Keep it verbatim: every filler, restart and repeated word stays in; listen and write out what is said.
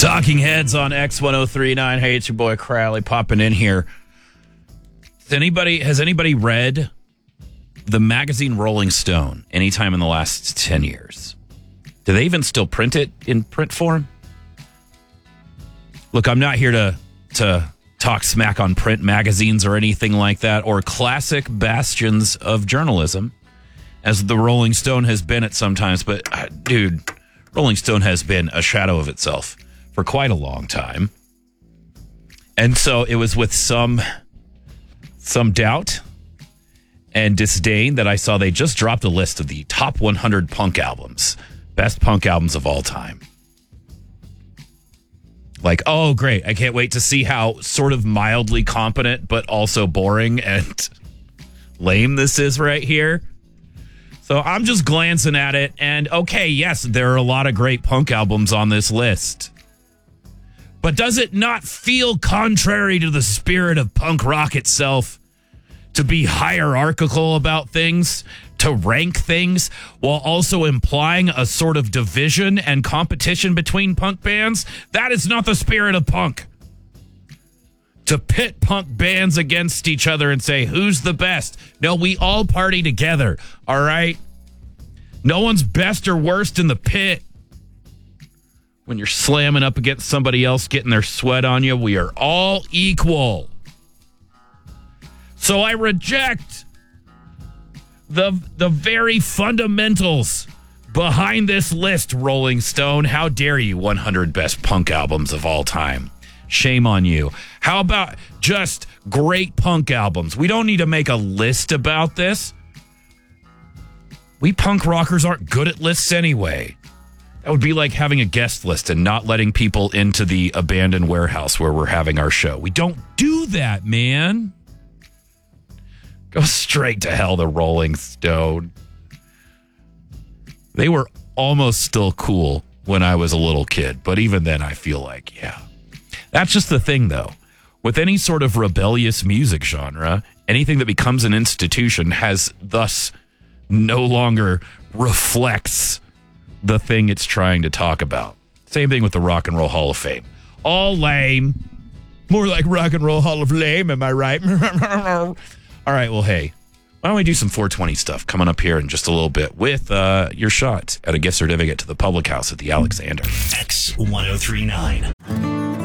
Talking Heads on X ten thirty-nine. Hey, it's your boy Crowley popping in here. Has anybody, has anybody read the magazine Rolling Stone anytime in the last ten years? Do they even still print it in print form? Look, I'm not here to to talk smack on print magazines or anything like that, or classic bastions of journalism, as the Rolling Stone has been at sometimes. But, uh, dude, Rolling Stone has been a shadow of itself for quite a long time. And so it was with some some doubt and disdain that I saw they just dropped a list of the top one hundred punk albums, best punk albums of all time. Like, oh, great. I can't wait to see how sort of mildly competent, but also boring and lame this is right here. So I'm just glancing at it, and okay, yes, there are a lot of great punk albums on this list. But does it not feel contrary to the spirit of punk rock itself to be hierarchical about things, to rank things, while also implying a sort of division and competition between punk bands? That is not the spirit of punk. To pit punk bands against each other and say, who's the best? No, we all party together, all right? No one's best or worst in the pit. When you're slamming up against somebody else, getting their sweat on you, we are all equal. So I reject the the very fundamentals behind this list, Rolling Stone. How dare you, one hundred best punk albums of all time. Shame on you. How about just great punk albums? We don't need to make a list about this. We punk rockers aren't good at lists anyway. That would be like having a guest list and not letting people into the abandoned warehouse where we're having our show. We don't do that, man. Go straight to hell, the Rolling Stone. They were almost still cool when I was a little kid, but even then I feel like, yeah. That's just the thing, though. With any sort of rebellious music genre, anything that becomes an institution has thus no longer reflects the thing it's trying to talk about. Same thing with the Rock and Roll Hall of Fame. All lame. More like Rock and Roll Hall of Lame, am I right? All right, well, hey, why don't we do some four twenty stuff coming up here in just a little bit with uh, your shot at a gift certificate to the Public House at the Alexander. X ten thirty-nine.